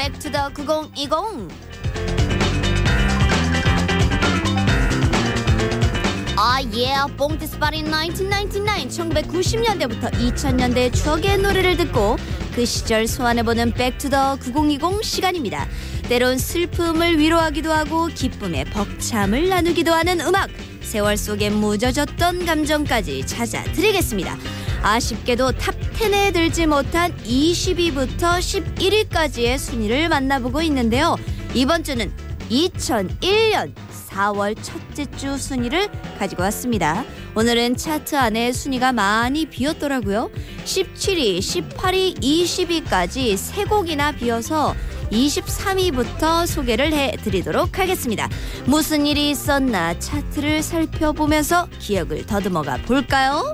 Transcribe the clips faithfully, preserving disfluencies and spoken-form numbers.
백투더 구천이십. 아, 예, Born This Body 천구백구십구, 천구백구십 년대부터 이천 년대의 추억의 노래를 듣고 그 시절 소환해보는 백투더 구천이십 시간입니다. 때론 슬픔을 위로하기도 하고 기쁨의 벅참을 나누기도 하는 음악, 세월 속에 묻어졌던 감정까지 찾아드리겠습니다. 아쉽게도 탑텐에 들지 못한 이십 위부터 십일 위까지의 순위를 만나보고 있는데요. 이번 주는 이천일 년 사월 첫째 주 순위를 가지고 왔습니다. 오늘은 차트 안에 순위가 많이 비었더라고요. 십칠 위, 십팔 위, 이십 위까지 세 곡이나 비어서 이십삼 위부터 소개를 해드리도록 하겠습니다. 무슨 일이 있었나 차트를 살펴보면서 기억을 더듬어가 볼까요?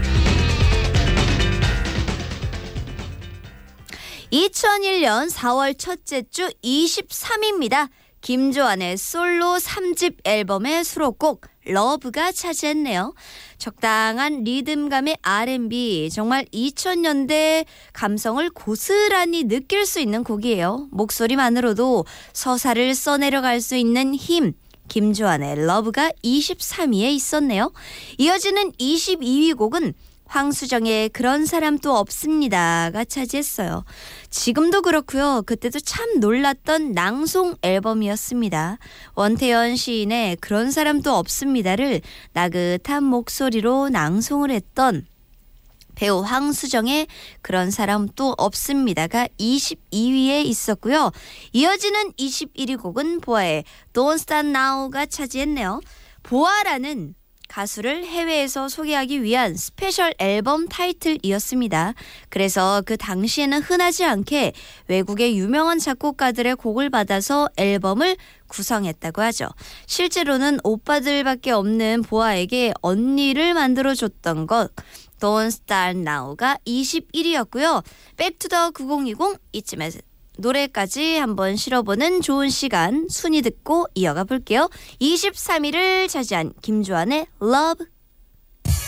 이천일 년 사월 첫째 주 이십삼 위입니다. 김조한의 솔로 삼 집 앨범의 수록곡 러브가 차지했네요. 적당한 리듬감의 알앤비, 정말 이천 년대 감성을 고스란히 느낄 수 있는 곡이에요. 목소리만으로도 서사를 써내려갈 수 있는 힘, 김조한의 러브가 이십삼 위에 있었네요. 이어지는 이십이 위 곡은 황수정의 그런 사람도 없습니다가 차지했어요. 지금도 그렇고요. 그때도 참 놀랐던 낭송 앨범이었습니다. 원태현 시인의 그런 사람도 없습니다를 나긋한 목소리로 낭송을 했던 배우 황수정의 그런 사람도 없습니다가 이십이 위에 있었고요. 이어지는 이십일 위 곡은 보아의 Don't Start Now가 차지했네요. 보아라는 가수를 해외에서 소개하기 위한 스페셜 앨범 타이틀이었습니다. 그래서 그 당시에는 흔하지 않게 외국의 유명한 작곡가들의 곡을 받아서 앨범을 구성했다고 하죠. 실제로는 오빠들밖에 없는 보아에게 언니를 만들어줬던 것 Don't Start Now가 이십일 위였고요. 백투더 구천이십 이쯤에서 노래까지 한번 실어보는 좋은 시간 순위 듣고 이어가 볼게요. 이십삼 위를 차지한 김조한의 Love